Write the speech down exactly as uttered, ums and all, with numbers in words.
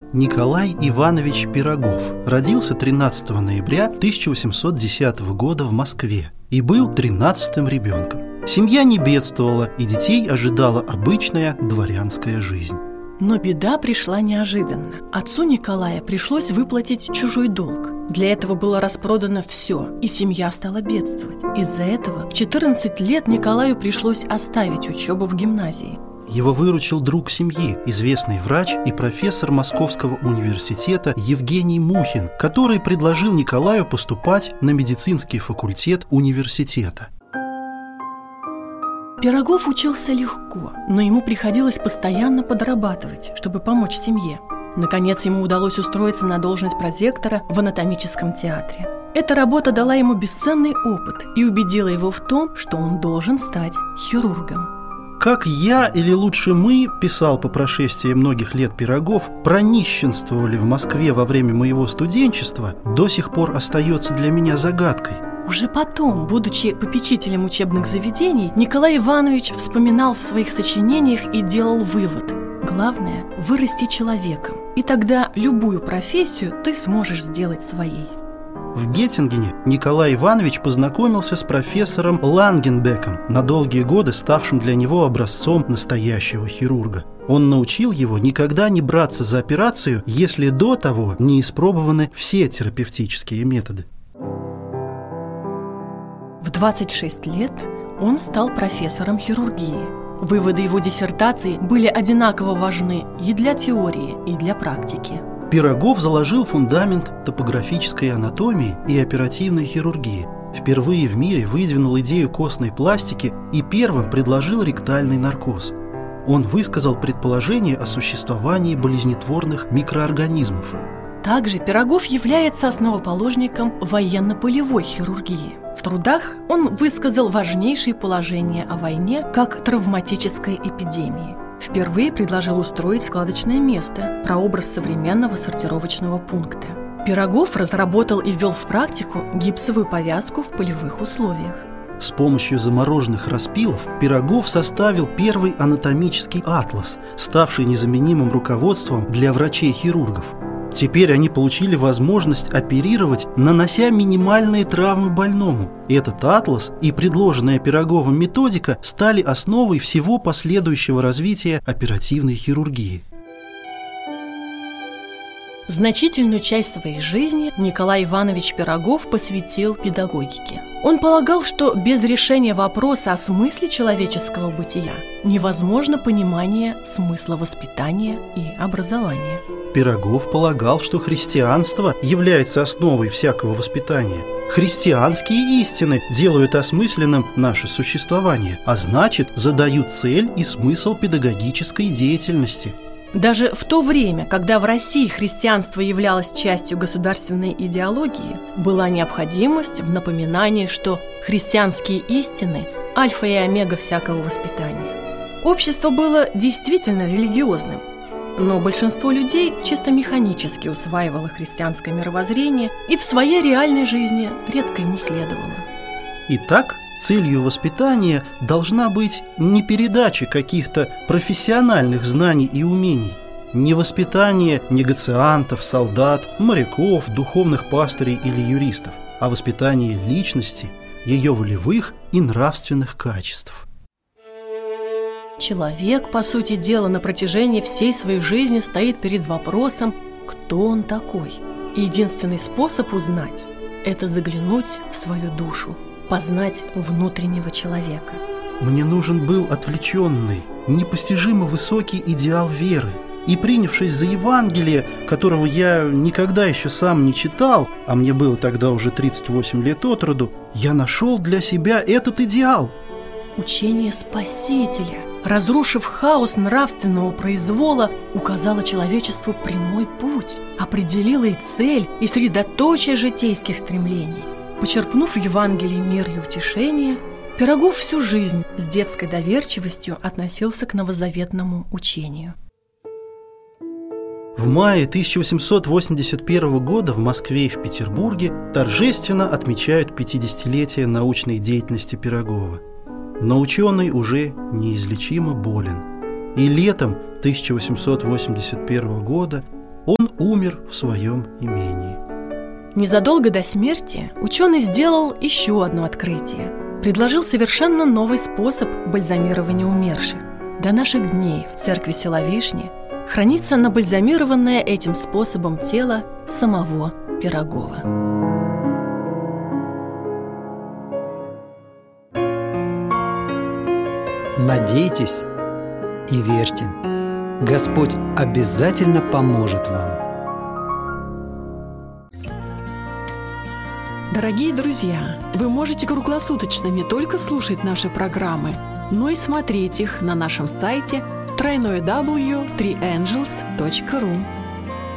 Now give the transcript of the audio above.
Николай Иванович Пирогов родился тринадцатого ноября тысяча восемьсот десятого года в Москве и был тринадцатым ребенком. Семья не бедствовала, и детей ожидала обычная дворянская жизнь. Но беда пришла неожиданно. Отцу Николая пришлось выплатить чужой долг. Для этого было распродано все, и семья стала бедствовать. Из-за этого в четырнадцать лет Николаю пришлось оставить учебу в гимназии. Его выручил друг семьи, известный врач и профессор Московского университета Евгений Мухин, который предложил Николаю поступать на медицинский факультет университета. Пирогов учился легко, но ему приходилось постоянно подрабатывать, чтобы помочь семье. Наконец, ему удалось устроиться на должность прозектора в анатомическом театре. Эта работа дала ему бесценный опыт и убедила его в том, что он должен стать хирургом. «Как я, или лучше мы, — писал по прошествии многих лет Пирогов, — пронищенствовали в Москве во время моего студенчества, до сих пор остается для меня загадкой». Уже потом, будучи попечителем учебных заведений, Николай Иванович вспоминал в своих сочинениях и делал вывод: главное – вырасти человеком, и тогда любую профессию ты сможешь сделать своей. В Геттингене Николай Иванович познакомился с профессором Лангенбеком, на долгие годы ставшим для него образцом настоящего хирурга. Он научил его никогда не браться за операцию, если до того не испробованы все терапевтические методы. В двадцать шесть лет он стал профессором хирургии. Выводы его диссертации были одинаково важны и для теории, и для практики. Пирогов заложил фундамент топографической анатомии и оперативной хирургии. Впервые в мире выдвинул идею костной пластики и первым предложил ректальный наркоз. Он высказал предположение о существовании болезнетворных микроорганизмов. Также Пирогов является основоположником военно-полевой хирургии. В трудах он высказал важнейшие положения о войне как травматической эпидемии. Впервые предложил устроить складочное место, прообраз современного сортировочного пункта. Пирогов разработал и ввел в практику гипсовую повязку в полевых условиях. С помощью замороженных распилов Пирогов составил первый анатомический атлас, ставший незаменимым руководством для врачей-хирургов. Теперь они получили возможность оперировать, нанося минимальные травмы больному. Этот атлас и предложенная Пироговым методика стали основой всего последующего развития оперативной хирургии. Значительную часть своей жизни Николай Иванович Пирогов посвятил педагогике. Он полагал, что без решения вопроса о смысле человеческого бытия невозможно понимание смысла воспитания и образования. Пирогов полагал, что христианство является основой всякого воспитания. Христианские истины делают осмысленным наше существование, а значит, задают цель и смысл педагогической деятельности. Даже в то время, когда в России христианство являлось частью государственной идеологии, была необходимость в напоминании, что христианские истины – альфа и омега всякого воспитания. Общество было действительно религиозным, но большинство людей чисто механически усваивало христианское мировоззрение и в своей реальной жизни редко ему следовало. Итак, целью воспитания должна быть не передача каких-то профессиональных знаний и умений, не воспитание негациантов, солдат, моряков, духовных пастырей или юристов, а воспитание личности, ее волевых и нравственных качеств. Человек, по сути дела, на протяжении всей своей жизни стоит перед вопросом, кто он такой. И единственный способ узнать – это заглянуть в свою душу, познать внутреннего человека. Мне нужен был отвлеченный, непостижимо высокий идеал веры. И принявшись за Евангелие, которого я никогда еще сам не читал, а мне было тогда уже тридцать восемь лет от роду, я нашел для себя этот идеал. Учение Спасителя, разрушив хаос нравственного произвола, указало человечеству прямой путь, определило и цель, и средоточие житейских стремлений. Почерпнув в Евангелии мир и утешение, Пирогов всю жизнь с детской доверчивостью относился к новозаветному учению. В мае тысяча восемьсот восемьдесят первого года в Москве и в Петербурге торжественно отмечают пятидесятилетие научной деятельности Пирогова. Но ученый уже неизлечимо болен. И летом тысяча восемьсот восемьдесят первого года Он умер в своем имении. Незадолго до смерти ученый сделал еще одно открытие. Предложил совершенно новый способ бальзамирования умерших. До наших дней в церкви Силовишни хранится набальзамированное этим способом тело самого Пирогова. Надейтесь и верьте. Господь обязательно поможет вам. Дорогие друзья, вы можете круглосуточно не только слушать наши программы, но и смотреть их на нашем сайте дабл ю дабл ю дабл ю точка три энджелс точка ру.